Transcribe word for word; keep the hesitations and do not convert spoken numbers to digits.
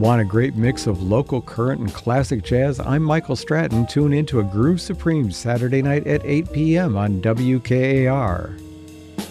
Want a great mix of local, current, and classic jazz? I'm Michael Stratton. Tune in to a Groove Supreme Saturday night at eight p.m. on W K A R.